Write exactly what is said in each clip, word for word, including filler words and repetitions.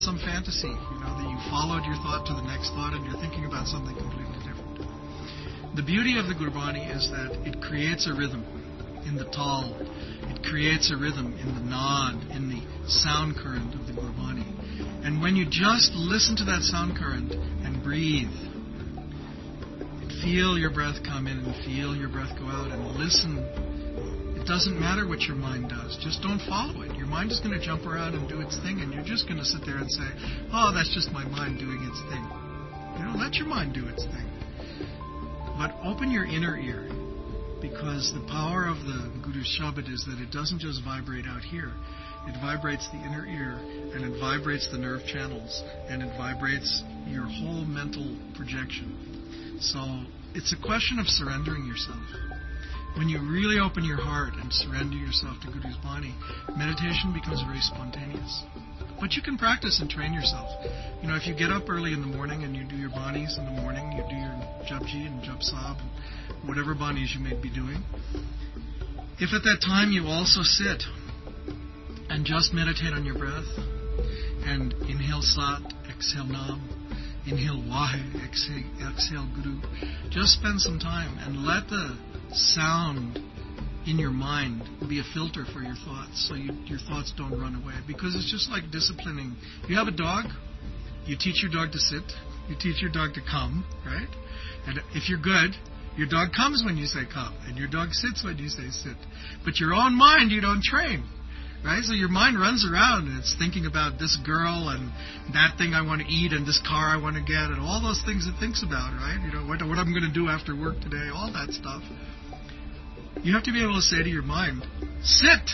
some fantasy, you know, that you followed your thought to the next thought and you're thinking about something completely different. The beauty of the Gurbani is that it creates a rhythm in the tal. It creates a rhythm in the nod, in the sound current of the Gurbani. And when you just listen to that sound current and breathe, feel your breath come in and feel your breath go out and listen. It doesn't matter what your mind does. Just don't follow it. Your mind is going to jump around and do its thing, and you're just going to sit there and say, oh, that's just my mind doing its thing. You know, let your mind do its thing. But open your inner ear, because the power of the Guru Shabad is that it doesn't just vibrate out here. It vibrates the inner ear, and it vibrates the nerve channels, and it vibrates your whole mental projection. So it's a question of surrendering yourself. When you really open your heart and surrender yourself to Guru's Bani, meditation becomes very spontaneous. But you can practice and train yourself. You know, if you get up early in the morning and you do your Banis in the morning, you do your Japji and Jap Sahib, and whatever Banis you may be doing, if at that time you also sit and just meditate on your breath and inhale Sat, exhale Nam, inhale Wahe, exhale, exhale Guru, just spend some time and let the sound in your mind be a filter for your thoughts, so you, your thoughts don't run away. Because it's just like disciplining. You have a dog, you teach your dog to sit, you teach your dog to come, right? And if you're good, your dog comes when you say come, and your dog sits when you say sit. But your own mind you don't train, right? So your mind runs around and it's thinking about this girl and that thing I want to eat and this car I want to get and all those things it thinks about, right? You know, what, what I'm going to do after work today, all that stuff. You have to be able to say to your mind, sit!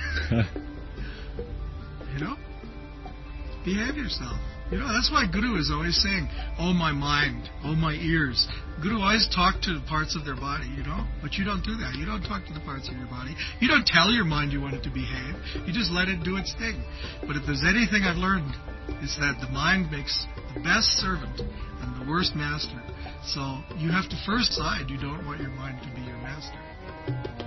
You know? Behave yourself. You know, that's why Guru is always saying, oh my mind, oh my ears. Guru always talk to parts of their body, you know? But you don't do that. You don't talk to the parts of your body. You don't tell your mind you want it to behave. You just let it do its thing. But if there's anything I've learned, it's that the mind makes the best servant and the worst master. So you have to first decide you don't want your mind to be your master.